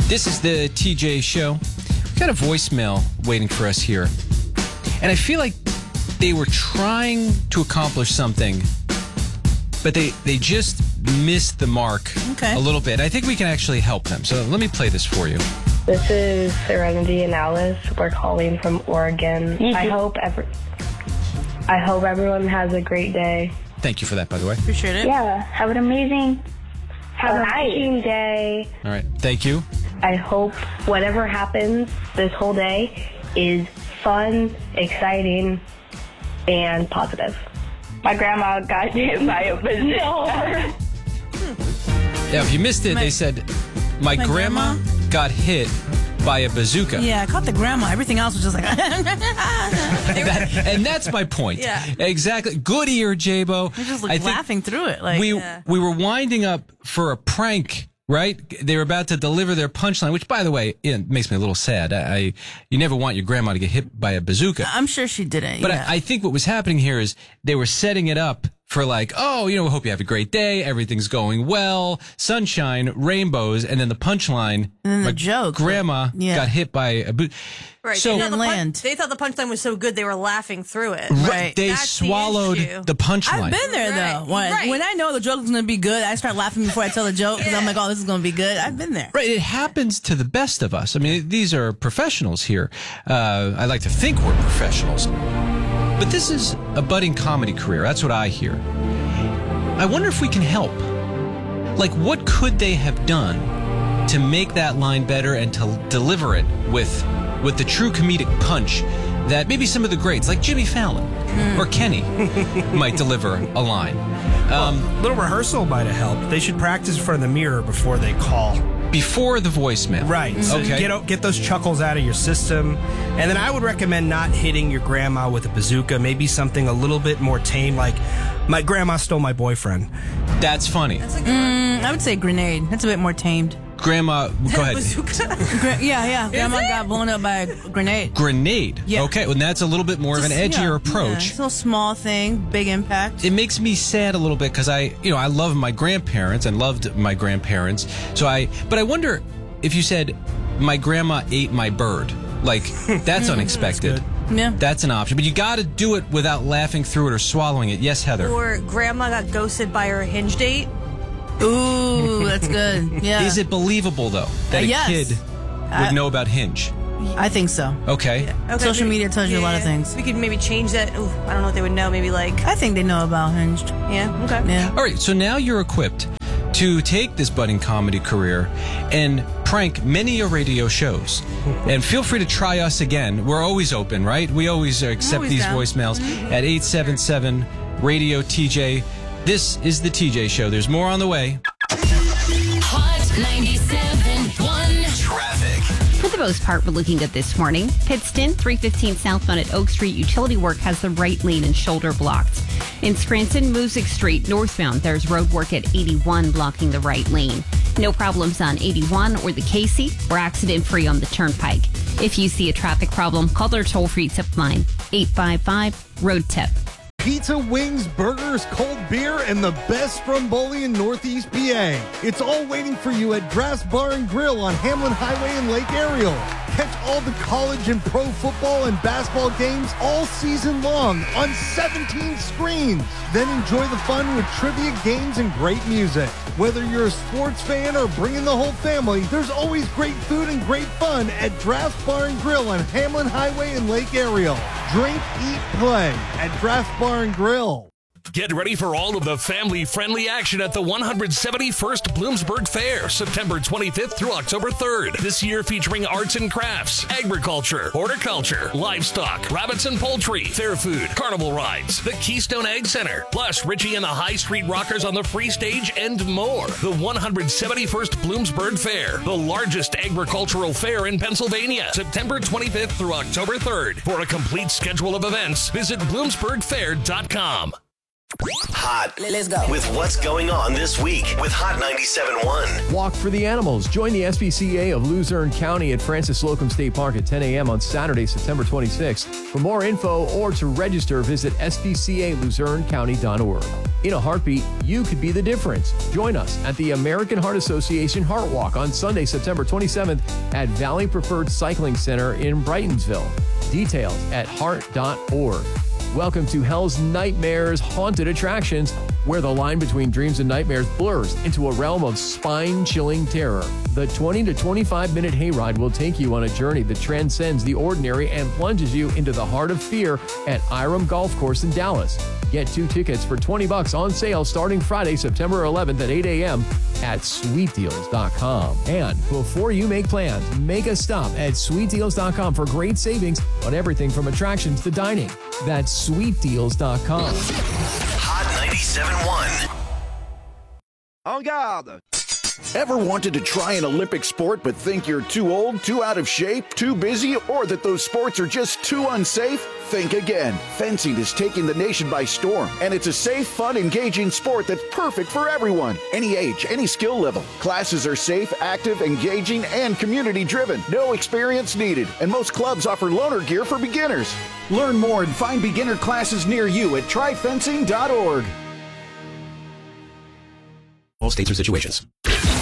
This is the TJ Show. We've got a voicemail waiting for us here. And I feel like they were trying to accomplish something, but they just missed the mark a little bit. I think we can actually help them. So let me play this for you. This is Serenity and Alice. We're calling from Oregon. I hope everyone has a great day. Thank you for that, by the way. Appreciate it. Yeah, have an amazing day. All right. Thank you. I hope whatever happens this whole day is fun, exciting, and positive. My grandma got hit by a bazooka. Yeah, if you missed it, they said, my grandma got hit by a bazooka. Yeah, I caught the grandma. Everything else was just like... and that's my point. Yeah. Exactly. Good ear, Jabo. We're just laughing through it. Like we were winding up for a prank, right? They were about to deliver their punchline, which, by the way, it makes me a little sad. You never want your grandma to get hit by a bazooka. I'm sure she didn't. But I think what was happening here is they were setting it up for like, oh, we hope you have a great day. Everything's going well. Sunshine, rainbows. And then the punchline. And then the joke. Grandma got hit by a boot. Right. So they thought the punchline was so good they were laughing through it. Right. They swallowed the punchline. I've been there, though. When I know the joke is going to be good, I start laughing before I tell the joke because I'm like, oh, this is going to be good. I've been there. Right. It happens to the best of us. I mean, these are professionals here. I like to think we're professionals. But this is a budding comedy career. That's what I hear. I wonder if we can help. Like, what could they have done to make that line better and to deliver it with the true comedic punch that maybe some of the greats, like Jimmy Fallon or Kenny, might deliver a line? A little rehearsal might have helped. They should practice in front of the mirror before they call. Before the voicemail. Right. So get those chuckles out of your system. And then I would recommend not hitting your grandma with a bazooka. Maybe something a little bit more tame, like, my grandma stole my boyfriend. That's funny. That's a good one. I would say grenade. That's a bit more tamed. Grandma, go ahead. Yeah. Grandma got blown up by a grenade. Grenade? Yeah. Okay, well, that's a little bit more of an edgier approach. Yeah, it's a little small thing, big impact. It makes me sad a little bit because I love my grandparents and loved my grandparents. But I wonder if you said, my grandma ate my bird. Like, that's unexpected. Yeah. That's an option. But you got to do it without laughing through it or swallowing it. Yes, Heather? Or grandma got ghosted by her Hinge date. Ooh, that's good. Yeah. Is it believable, though, that a kid would know about Hinge? I think so. Okay. Social media tells you a lot of things. We could maybe change that. Ooh, I don't know if they would know. Maybe like... I think they know about Hinged. Yeah, okay. Yeah. All right, so now you're equipped to take this budding comedy career and prank many a radio shows. And feel free to try us again. We're always open, right? We always accept these voicemails at 877-RADIO-TJ. This is the TJ Show. There's more on the way. Hot 97.1 Traffic. For the most part, we're looking good this morning. Pittston, 315 southbound at Oak Street. Utility work has the right lane and shoulder blocked. In Scranton, Music Street, northbound, there's road work at 81 blocking the right lane. No problems on 81 or the Casey. We're accident-free on the Turnpike. If you see a traffic problem, call their toll-free tip line, 855-ROAD-TIP. Pizza, wings, burgers, cold beer, and the best stromboli in Northeast PA. It's all waiting for you at Draft's Bar and Grill on Hamlin Highway in Lake Ariel. Catch all the college and pro football and basketball games all season long on 17 screens. Then enjoy the fun with trivia, games, and great music. Whether you're a sports fan or bringing the whole family, there's always great food and great fun at Draft's Bar and Grill on Hamlin Highway in Lake Ariel. Drink, eat, play at Draft's Bar and Grill. Get ready for all of the family-friendly action at the 171st Bloomsburg Fair, September 25th through October 3rd. This year featuring arts and crafts, agriculture, horticulture, livestock, rabbits and poultry, fair food, carnival rides, the Keystone Egg Center, plus Richie and the High Street Rockers on the free stage and more. The 171st Bloomsburg Fair, the largest agricultural fair in Pennsylvania, September 25th through October 3rd. For a complete schedule of events, visit bloomsburgfair.com. Hot. Let's go. With what's going on this week with Hot 97.1. Walk for the Animals. Join the SPCA of Luzerne County at Francis Slocum State Park at 10 a.m. on Saturday, September 26th. For more info or to register, visit spcaluzernecounty.org. In a heartbeat, you could be the difference. Join us at the American Heart Association Heart Walk on Sunday, September 27th at Valley Preferred Cycling Center in Brightonsville. Details at heart.org. Welcome to Hell's Nightmares Haunted Attractions, where the line between dreams and nightmares blurs into a realm of spine-chilling terror. The 20 to 25-minute hayride will take you on a journey that transcends the ordinary and plunges you into the heart of fear at Iram Golf Course in Dallas. Get 2 tickets for $20 on sale starting Friday, September 11th at 8 a.m. at sweetdeals.com. And before you make plans, make a stop at sweetdeals.com for great savings on everything from attractions to dining. That's sweetdeals.com. Hot 97.1. En garde! Ever wanted to try an Olympic sport but think you're too old, too out of shape, too busy, or that those sports are just too unsafe? Think again. Fencing is taking the nation by storm, and it's a safe, fun, engaging sport that's perfect for everyone. Any age, any skill level. Classes are safe, active, engaging, and community-driven. No experience needed, and most clubs offer loaner gear for beginners. Learn more and find beginner classes near you at tryfencing.org. All states or situations.